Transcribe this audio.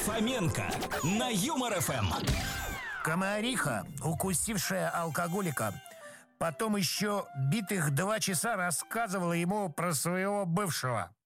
Фоменко на Юмор ФМ. Комариха, укусившая алкоголика, потом еще битых 2 часа рассказывала ему про своего бывшего.